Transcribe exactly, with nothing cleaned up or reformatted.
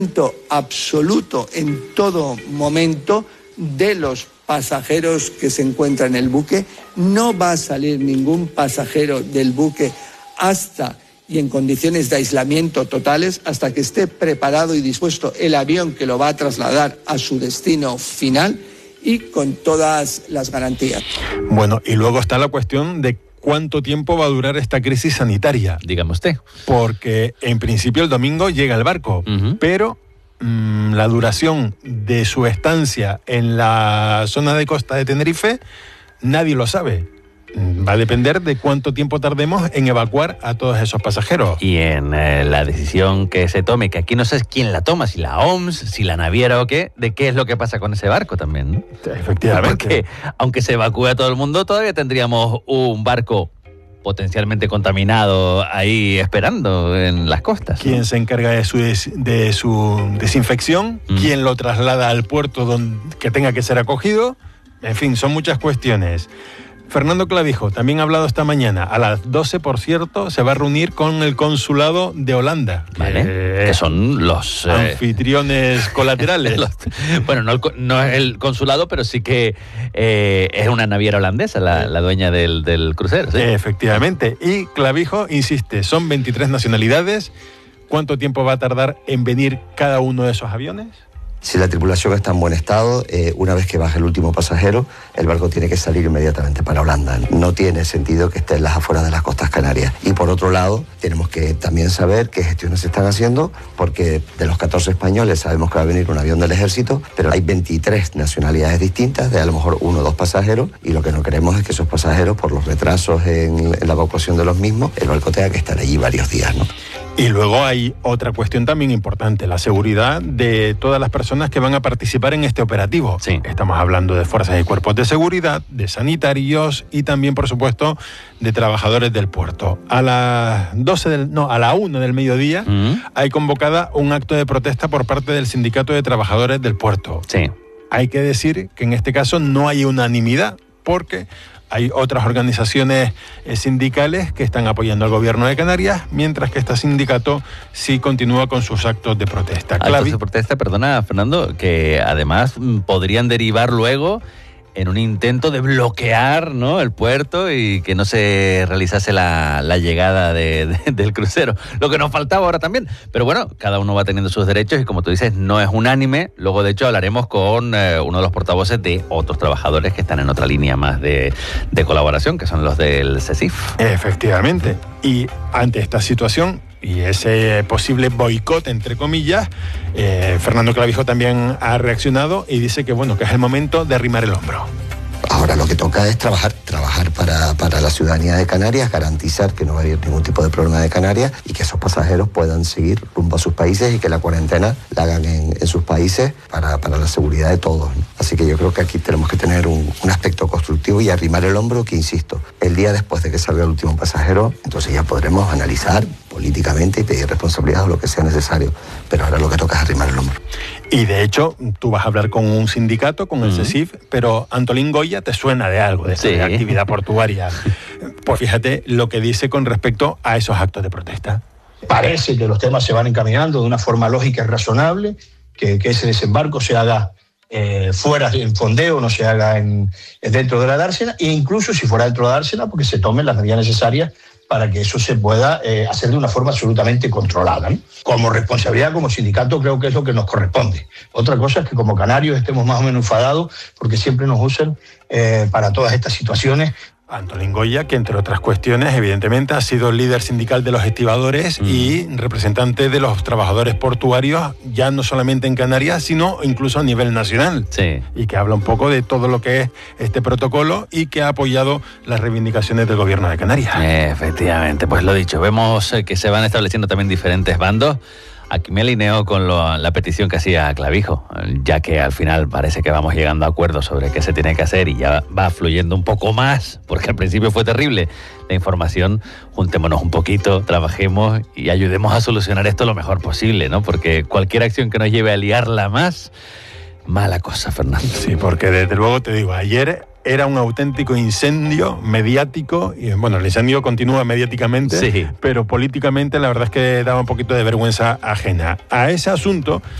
absoluto en todo momento de los pasajeros que se encuentran en el buque. No va a salir ningún pasajero del buque hasta y en condiciones de aislamiento totales hasta que esté preparado y dispuesto el avión que lo va a trasladar a su destino final y con todas las garantías. Bueno, y luego está la cuestión de ¿cuánto tiempo va a durar esta crisis sanitaria? Dígame usted. Porque en principio el domingo llega el barco, uh-huh. pero mmm, la duración de su estancia en la zona de costa de Tenerife nadie lo sabe. Va a depender de cuánto tiempo tardemos en evacuar a todos esos pasajeros. Y en eh, la decisión que se tome, que aquí no sé quién la toma, si la O M S, si la naviera o qué, de qué es lo que pasa con ese barco también, ¿no? Efectivamente. Porque aunque se evacúe a todo el mundo, todavía tendríamos un barco potencialmente contaminado ahí esperando en las costas. ¿Quién ¿no? se encarga de su, des, de su desinfección? Mm. ¿Quién lo traslada al puerto donde que tenga que ser acogido? En fin, son muchas cuestiones. Fernando Clavijo también ha hablado esta mañana. A las doce, por cierto, se va a reunir con el consulado de Holanda. Vale, que, que son los... Eh, anfitriones colaterales. los, bueno, no el, no es el consulado, pero sí que eh, es una naviera holandesa, la, la dueña del, del crucero. ¿Sí? Efectivamente. Y Clavijo insiste, son veintitrés nacionalidades. ¿Cuánto tiempo va a tardar en venir cada uno de esos aviones? Si la tripulación está en buen estado, eh, una vez que baje el último pasajero, el barco tiene que salir inmediatamente para Holanda. No tiene sentido que esté en las afueras de las costas canarias. Y por otro lado, tenemos que también saber qué gestiones se están haciendo, porque de los catorce españoles sabemos que va a venir un avión del ejército, pero hay veintitrés nacionalidades distintas, de a lo mejor uno o dos pasajeros, y lo que no queremos es que esos pasajeros, por los retrasos en, en la evacuación de los mismos, el barco tenga que estar allí varios días, ¿no? Y luego hay otra cuestión también importante, la seguridad de todas las personas que van a participar en este operativo. Sí. Estamos hablando de fuerzas y cuerpos de seguridad, de sanitarios y también, por supuesto, de trabajadores del puerto. A las doce del, no, a la una del mediodía uh-huh. hay convocada un acto de protesta por parte del Sindicato de Trabajadores del Puerto. Sí. Hay que decir que en este caso no hay unanimidad porque hay otras organizaciones eh, sindicales que están apoyando al gobierno de Canarias, mientras que este sindicato sí continúa con sus actos de protesta. Actos Clavi... de protesta, perdona, Fernando, que además podrían derivar luego en un intento de bloquear, ¿no?, el puerto y que no se realizase la, la llegada de, de, del crucero. Lo que nos faltaba ahora también. Pero bueno, cada uno va teniendo sus derechos y como tú dices, no es unánime. Luego, de hecho, hablaremos con eh, uno de los portavoces de otros trabajadores que están en otra línea más de, de colaboración, que son los del CESIF. Efectivamente. Y ante esta situación y ese posible boicot, entre comillas, eh, Fernando Clavijo también ha reaccionado y dice que bueno, que es el momento de arrimar el hombro. Ahora lo que toca es trabajar, trabajar para, para la ciudadanía de Canarias, garantizar que no va a haber ningún tipo de problema de Canarias y que esos pasajeros puedan seguir rumbo a sus países y que la cuarentena la hagan en, en sus países para, para la seguridad de todos, ¿no? Así que yo creo que aquí tenemos que tener un, un aspecto constructivo y arrimar el hombro, que insisto, el día después de que salga el último pasajero, entonces ya podremos analizar políticamente y pedir responsabilidad o lo que sea necesario, pero ahora lo que toca es arrimar el hombro. Y de hecho, tú vas a hablar con un sindicato, con el uh-huh. CESIF, pero Antolín Goya te suena de algo, de, sí. de actividad portuaria. Pues fíjate lo que dice con respecto a esos actos de protesta. Parece que los temas se van encaminando de una forma lógica y razonable, que, que ese desembarco se haga eh, fuera del fondeo, no se haga en, dentro de la dársena, e incluso si fuera dentro de la dársena, porque se tomen las medidas necesarias para que eso se pueda eh, hacer de una forma absolutamente controlada, ¿no? Como responsabilidad, como sindicato, creo que es lo que nos corresponde. Otra cosa es que como canarios estemos más o menos enfadados porque siempre nos usan eh, para todas estas situaciones. Antolín Goya, que entre otras cuestiones, evidentemente, ha sido líder sindical de los estibadores mm. y representante de los trabajadores portuarios, ya no solamente en Canarias, sino incluso a nivel nacional. Sí. Y que habla un poco de todo lo que es este protocolo y que ha apoyado las reivindicaciones del gobierno de Canarias. Efectivamente, pues lo dicho, vemos que se van estableciendo también diferentes bandos. Aquí me alineo con lo, la petición que hacía Clavijo, ya que al final parece que vamos llegando a acuerdos sobre qué se tiene que hacer y ya va fluyendo un poco más, porque al principio fue terrible la información. Juntémonos un poquito, trabajemos y ayudemos a solucionar esto lo mejor posible, ¿no? Porque cualquier acción que nos lleve a liarla más, mala cosa, Fernando. Sí, porque desde luego te digo, ayer era un auténtico incendio mediático, y bueno, el incendio continúa mediáticamente, sí. pero políticamente la verdad es que daba un poquito de vergüenza ajena. A ese asunto